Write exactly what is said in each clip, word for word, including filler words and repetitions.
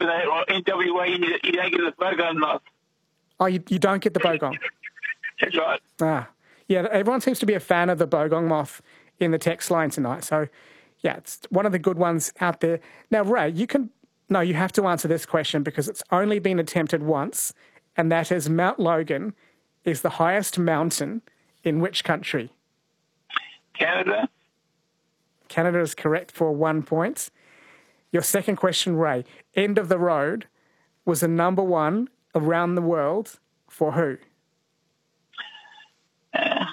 for that. Or in W A, you, you don't get the bogong moth. Oh, you, you don't get the bogong? That's right. Ah, yeah, everyone seems to be a fan of the bogong moth in the text line tonight. So, yeah, it's one of the good ones out there. Now, Ray, you can... No, you have to answer this question because it's only been attempted once, and that is Mount Logan is the highest mountain in which country? Canada. Canada is correct for one point. Your second question, Ray. End of the Road was the number one around the world for who? Uh,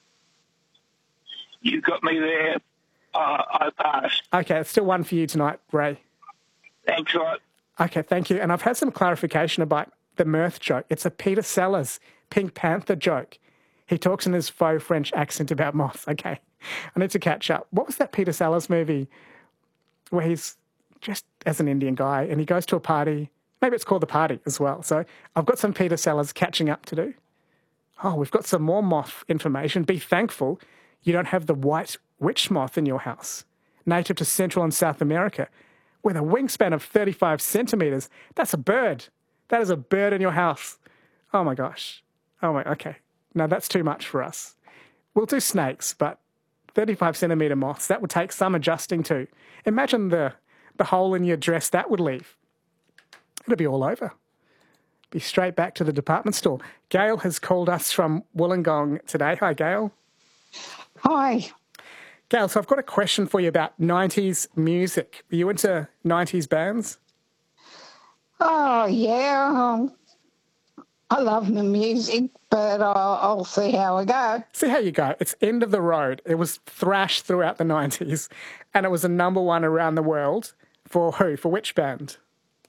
you got me there. Uh, I passed. Okay, it's still one for you tonight, Ray. Thanks, right. Okay, thank you. And I've had some clarification about the mirth joke. It's a Peter Sellers Pink Panther joke. He talks in his faux French accent about moths. Okay, I need to catch up. What was that Peter Sellers movie where he's just as an Indian guy and he goes to a party? Maybe it's called The Party as well. So I've got some Peter Sellers catching up to do. Oh, we've got some more moth information. Be thankful you don't have the white witch moth in your house, native to Central and South America, with a wingspan of thirty-five centimetres. That's a bird. That is a bird in your house. Oh, my gosh. Oh, my, okay. No, that's too much for us. We'll do snakes, but thirty-five centimetre moths, that would take some adjusting to. Imagine the, the hole in your dress that would leave. It'll be all over. Be straight back to the department store. Gail has called us from Wollongong today. Hi, Gail. Hi. Gail, so I've got a question for you about nineties music. Are you into nineties bands? Oh, yeah. Um, I love the music, but I'll, I'll see how I go. See how you go. It's End of the Road. It was thrashed throughout the nineties, and it was a number one around the world. For who? For which band?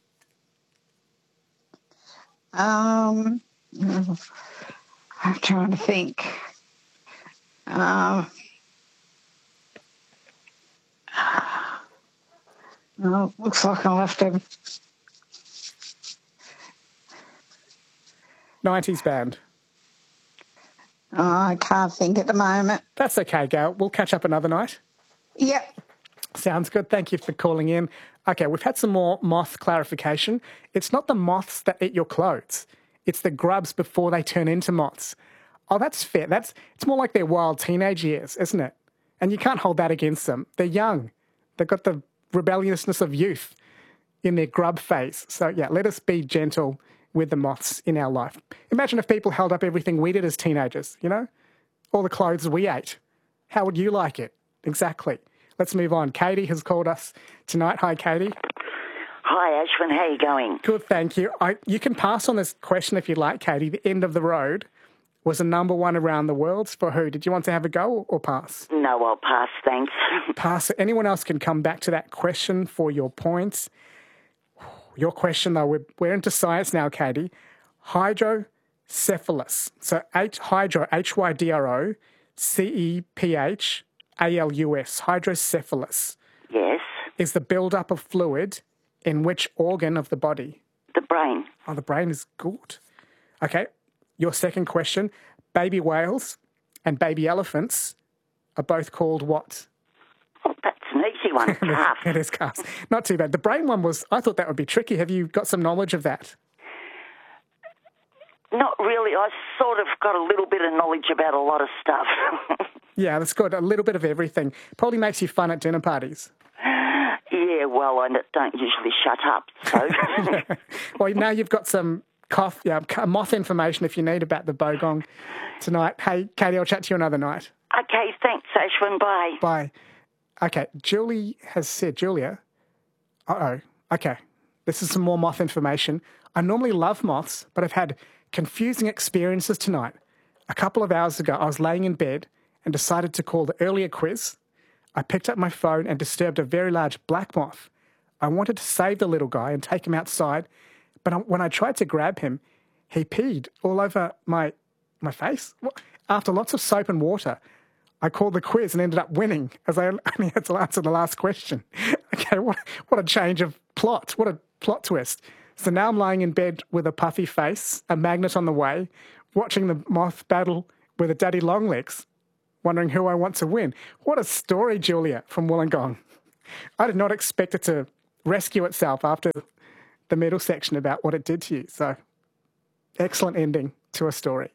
Um, I'm trying to think. Um, oh, looks like I'll have to... nineties band. Oh, I can't think at the moment. That's okay, Gail. We'll catch up another night. Yep. Sounds good. Thank you for calling in. Okay, we've had some more moth clarification. It's not the moths that eat your clothes. It's the grubs before they turn into moths. Oh, that's fair. That's it's more like their wild teenage years, isn't it? And you can't hold that against them. They're young. They've got the rebelliousness of youth in their grub phase. So, yeah, let us be gentle with the moths in our life. Imagine if people held up everything we did as teenagers, you know? All the clothes we ate. How would you like it? Exactly. Let's move on. Katie has called us tonight. Hi, Katie. Hi, Ashwin. How are you going? Good, thank you. I, you can pass on this question if you like, Katie. The End of the Road was a number one around the world for who? Did you want to have a go or pass? No, I'll pass, thanks. Pass. Anyone else can come back to that question for your points. Your question, though, we're, we're into science now, Katie. Hydrocephalus. So H, hydro, H Y D R O, C E P H A L U S, hydrocephalus. Yes. Is the build-up of fluid in which organ of the body? The brain. Oh, the brain is good. Okay, your second question. Baby whales and baby elephants are both called what? Oh, that's an easy one. Calf. It is calves. Not too bad. The brain one was, I thought that would be tricky. Have you got some knowledge of that? Not really. I sort of got a little bit of knowledge about a lot of stuff. Yeah, that's good. A little bit of everything. Probably makes you fun at dinner parties. Yeah, well, I don't usually shut up, so... Yeah. Well, now you've got some cough, yeah, moth information if you need about the bogong tonight. Hey, Katie, I'll chat to you another night. Okay, thanks, Ashwin. Bye. Bye. Okay, Julie has said, Julia, uh-oh, okay, this is some more moth information. I normally love moths, but I've had confusing experiences tonight. A couple of hours ago, I was laying in bed and decided to call the earlier quiz. I picked up my phone and disturbed a very large black moth. I wanted to save the little guy and take him outside, but when I tried to grab him, he peed all over my my face. After lots of soap and water, I called the quiz and ended up winning, as I only had to answer the last question. Okay, what, what a change of plot. What a plot twist. So now I'm lying in bed with a puffy face, a magnet on the way, watching the moth battle with a daddy longlegs, wondering who I want to win. What a story, Julia, from Wollongong. I did not expect it to rescue itself after the middle section about what it did to you. So, excellent ending to a story.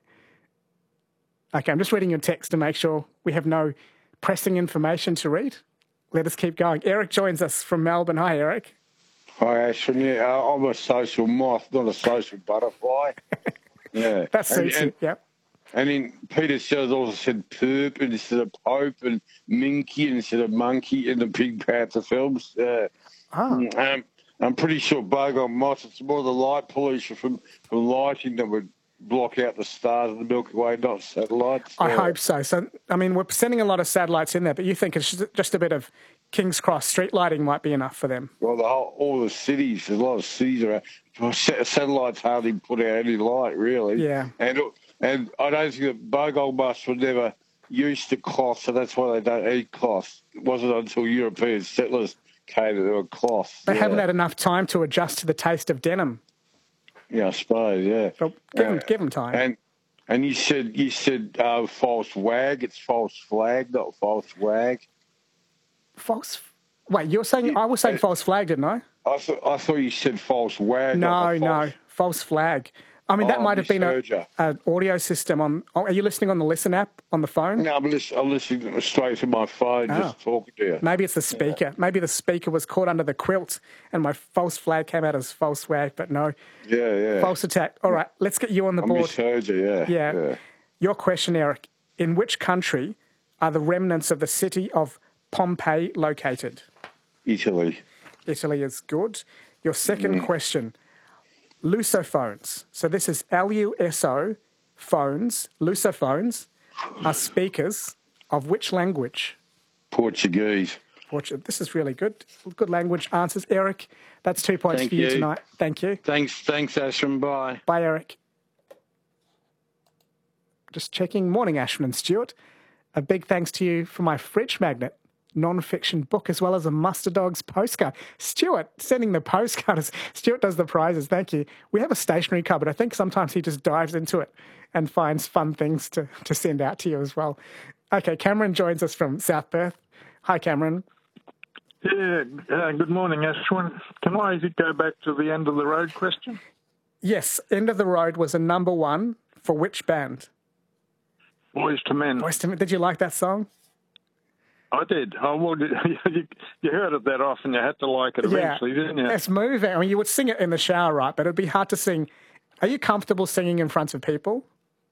Okay, I'm just reading your text to make sure we have no pressing information to read. Let us keep going. Eric joins us from Melbourne. Hi, Eric. Hi, Ashton. Yeah, uh, I'm a social moth, not a social butterfly. Yeah. That suits and, you, yep. And then Peter Sellers also said perp instead of pope and minky instead of monkey in the Pink Panther films. Yeah. Oh. Um, I'm pretty sure Bogong moth, it's more the light pollution from, from lighting that would block out the stars of the Milky Way, not satellites. I Yeah. hope so. So, I mean, we're sending a lot of satellites in there, but you think it's just a bit of King's Cross street lighting might be enough for them? Well, the whole, all the cities, there's a lot of cities around. Satellites hardly put out any light, really. Yeah. And and I don't think that Bogong moths were never used to cloth, so that's why they don't eat cloth. It wasn't until European settlers came that they were cloth. They yeah. haven't had enough time to adjust to the taste of denim. Yeah, I suppose, yeah. So give, Uh, them, give them time. And and you said you said uh, false wag. It's false flag, not false wag. False... Wait, you're saying... I was saying false flag, didn't I? I thought I thought you said false wag. No, not no. false. False flag. I mean, that Oh, might have been a- misheard ya. an audio system on... Are you listening on the Listen app on the phone? No, I'm, listen, I'm listening straight to my phone, Oh. just talking to you. Maybe it's the speaker. Maybe the speaker was caught under the quilt and my false flag came out as false wag, but no. Yeah, yeah. False attack. All right, let's get you on the I board. misheard you, yeah. Yeah. yeah. Your question, Eric. In which country are the remnants of the city of Pompeii located? Italy. Italy is good. Your second Mm. question. Lusophones. So this is L U S O phones. Lusophones are speakers of which language? Portuguese. Portuguese. This is really good. Good language answers. Eric, that's two points Thank for you you. tonight. Thank you. Thanks, thanks, Ashram. Bye. Bye, Eric. Just checking. Morning, Ashman and Stuart. A big thanks to you for my fridge magnet non-fiction book as well as a Muster Dogs postcard. Stuart, sending the postcard. As Stuart does the prizes. Thank you. We have a stationery cupboard. I think sometimes he just dives into it and finds fun things to, to send out to you as well. Okay, Cameron joins us from South Perth. Hi, Cameron. Yeah, uh, good morning, Ashwin. Can I go back to the end of the road question? Yes, End of the Road was a number one for which band? Boys to Men. Boyz two Men. Did you like that song? I did. Oh, well, you, you heard it that often. You had to like it eventually, didn't you? It's moving. I mean, you would sing it in the shower, right? But it'd be hard to sing. Are you comfortable singing in front of people?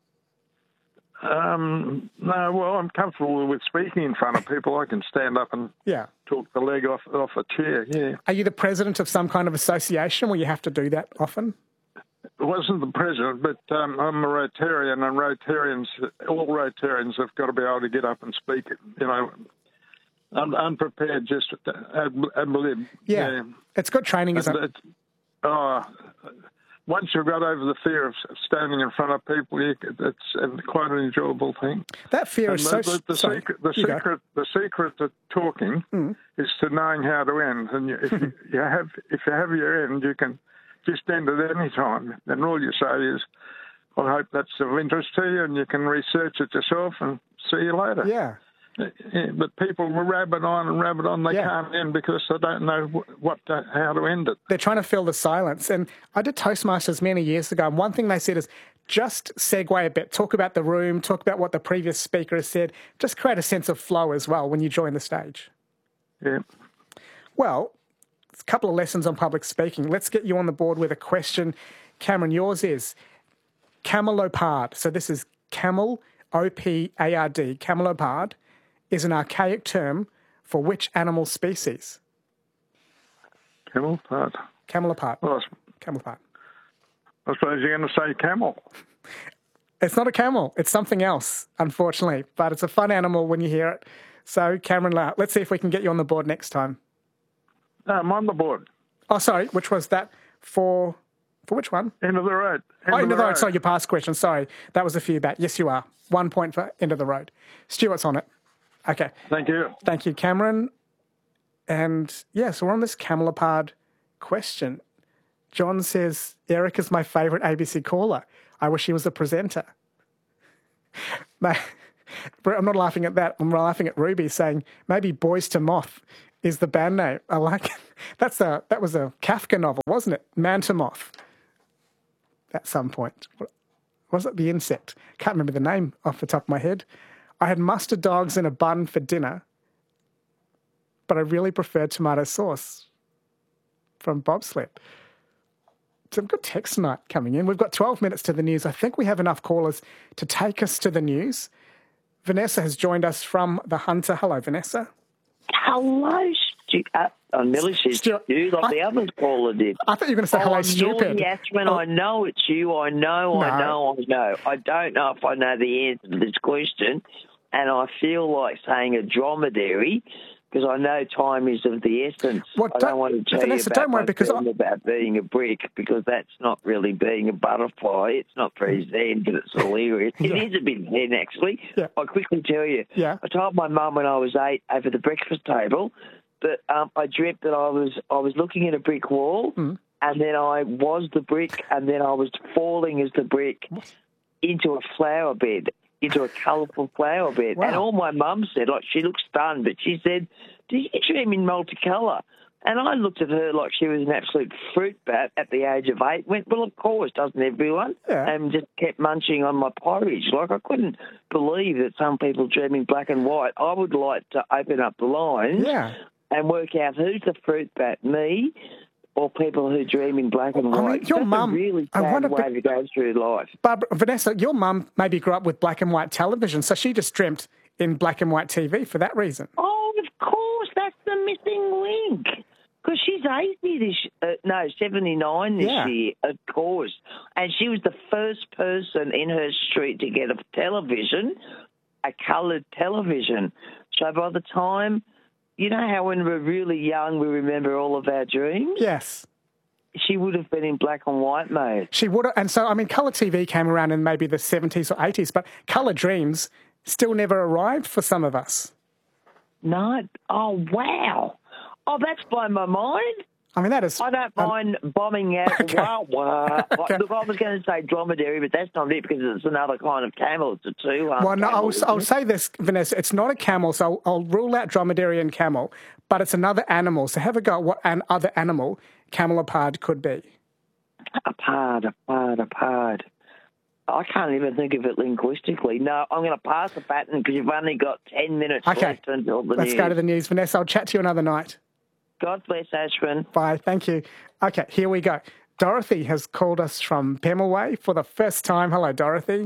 Um, no, well, I'm comfortable with speaking in front of people. I can stand up and Yeah. talk the leg off off a chair, yeah. Are you the president of some kind of association where you have to do that often? I wasn't the president, but um, I'm a Rotarian, and Rotarians, all Rotarians have got to be able to get up and speak, you know, un- unprepared, just ad, ad lib. Yeah. It's good training, isn't it? It, oh, once you've got over the fear of standing in front of people, you, it's quite an enjoyable thing. That fear And is the, so... the, the sorry, secret, the you go. secret, the secret to talking Mm. is to knowing how to end. And you, if you, you have, if you have your end, you can just end at any time. And all you say is, "I hope that's of interest to you," and you can research it yourself and see you later. Yeah. Yeah, but people will rabbit on and rabbit on. They Yeah. can't end because they don't know wh- what to, how to end it. They're trying to fill the silence. And I did Toastmasters many years ago, and one thing they said is just segue a bit, talk about the room, talk about what the previous speaker has said, just create a sense of flow as well when you join the stage. Yeah. Well, a couple of lessons on public speaking. Let's get you on the board with a question. Cameron, yours is camelopard. So this is camel, O P A R D, camelopard is an archaic term for which animal species? Camel part. Camelopard. Well, Camelopard. I suppose you're going to say camel. It's not a camel. It's something else, unfortunately. But it's a fun animal when you hear it. So, Cameron, let's see if we can get you on the board next time. No, I'm on the board. Oh, sorry. Which was that for? For which one? End of the road. End Oh, of end the of the road. road. Sorry, your past question. Sorry. That was a few back. Yes, you are. One point for end of the road. Stuart's on it. Okay. Thank you. Thank you, Cameron. And, yeah, so we're on this camelopard question. John says, Eric is my favourite A B C caller. I wish he was a presenter. No, but I'm not laughing at that. I'm laughing at Ruby saying maybe Boys to Moth is the band name. I like it. That's a, that was a Kafka novel, wasn't it? Mantamoth. At some point. Was it the insect? Can't remember the name off the top of my head. I had mustard dogs in a bun for dinner, but I really preferred tomato sauce from Bobsled. Some good text tonight coming in. We've got twelve minutes to the news. I think we have enough callers to take us to the news. Vanessa has joined us from The Hunter. Hello, Vanessa. Hello, Stu. Uh, I nearly said Stu, Stu- like I- the other caller did. I thought you were going to say hello, I'm stupid. Yes, when Oh. I know it's you. I know, I No. know, I know. I don't know if I know the answer to this question, and I feel like saying a dromedary because I know time is of the essence. Well, I don't- don't want to tell Vanessa, you about don't worry, my because feeling I- about being a brick because that's not really being a butterfly. It's not very zen, but it's hilarious. Yeah. It is a bit zen, actually. Yeah. I'll quickly tell you. Yeah. I told my mum when I was eight over the breakfast table that um, I dreamt that I was I was looking at a brick wall, Mm. and then I was the brick, and then I was falling as the brick into a flower bed, into a colourful flower bed. Wow. And all my mum said, like she looked stunned, but she said, "Did you dream in multicolour?" And I looked at her like she was an absolute fruit bat at the age of eight. Went, well, of course, doesn't everyone? Yeah. And just kept munching on my porridge. Like I couldn't believe that some people dream in black and white. I would like to open up the lines Yeah. and work out who's the fruit bat, me or people who dream in black and I white. mean, your That's mum- a really I sad wonder way if- to go through life. Barbara, Vanessa, your mum maybe grew up with black and white television, so she just dreamt in black and white T V for that reason. Oh, of course, that's the missing link. Because she's eighty this, uh, no, seventy-nine this Yeah. year, of course. And she was the first person in her street to get a television, a coloured television. So by the time, you know how when we're really young we remember all of our dreams? Yes. She would have been in black and white mode. She would have, and so, I mean, colour T V came around in maybe the seventies or eighties, but colour dreams still never arrived for some of us. No, oh, wow. Oh, that's blown my mind. I mean, that is... I don't um, mind bombing out. Okay. Wow, wow. Okay. Look, I was going to say dromedary, but that's not it because it's another kind of camel. It's a two-arm Well, no, camel, I'll, isn't I'll it? say this, Vanessa. It's not a camel, so I'll, I'll rule out dromedary and camel, but it's another animal. So have a go at what an other animal camelopard could be. A pard, a pard, a pard. I can't even think of it linguistically. No, I'm going to pass the pattern because you've only got ten minutes Okay, left until the let's news. go to the news. Vanessa, I'll chat to you another night. God bless Ashwin. Bye, thank you. Okay, here we go. Dorothy has called us from Pemulwuy for the first time. Hello, Dorothy.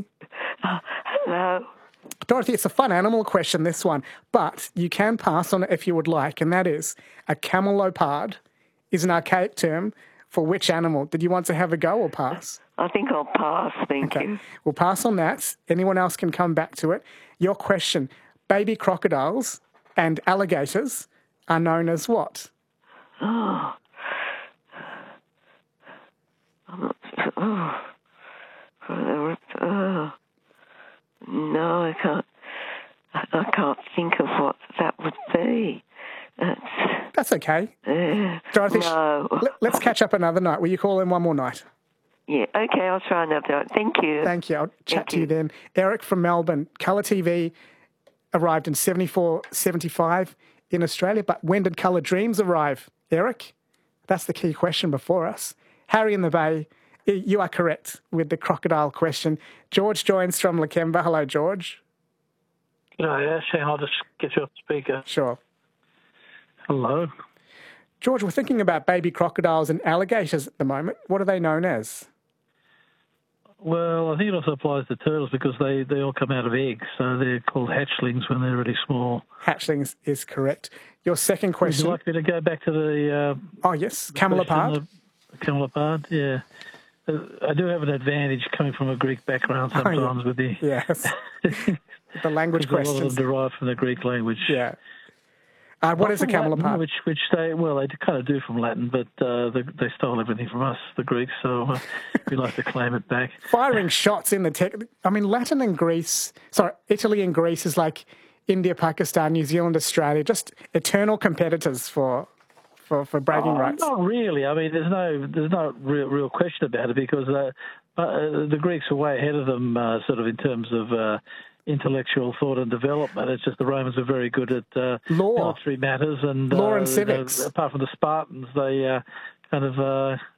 Hello. Dorothy, it's a fun animal question, this one, but you can pass on it if you would like, and that is a camelopard is an archaic term for which animal? Did you want to have a go or pass? I think I'll pass, thank Okay, you. we'll pass on that. Anyone else can come back to it. Your question, baby crocodiles and alligators are known as what? Oh. I'm not, oh. Oh. No, I can't. I I can't think of what that would be. That's, That's okay. uh, Dorothy, no. let, let's catch up another night. Will you call in one more night? Yeah, okay, I'll try another. Thank you. Thank you. I'll chat Thank to you you. then. Eric from Melbourne. Colour T V arrived in seventy-four, seventy-five in Australia, but when did Colour Dreams arrive? Eric? That's the key question before us. Harry in the Bay, you are correct with the crocodile question. George joins from Lakemba. Hello, George. No, yeah, Shane, I'll just get you off the speaker. Sure. Hello. George, we're thinking about baby crocodiles and alligators at the moment. What are they known as? Well, I think it also applies to turtles because they, they all come out of eggs, so they're called hatchlings when they're really small. Hatchlings is correct. Your second Would you question. like me to go back to the... Uh, Oh, yes, camelopard. Camelopard, yeah. Uh, I do have an advantage coming from a Greek background Oh, yeah. sometimes with the... Yes. The language because a lot of questions. them derive from the Greek language. Yeah. Uh, what is a From Latin, camelopard? Which, which they, well, they kind of do from Latin, but uh, they, they stole everything from us, the Greeks, so uh, we like to claim it back. Firing shots in the tech. I mean, Latin and Greece, sorry, Italy and Greece is like India, Pakistan, New Zealand, Australia, just eternal competitors for for, for bragging Oh, rights. Not really. I mean, there's no there's no real, real question about it because uh, uh, the Greeks are way ahead of them, uh, sort of in terms of uh, intellectual thought and development. It's just the Romans are very good at uh, Law. military matters and Law uh, and civics. You know, apart from the Spartans, they uh, kind of uh,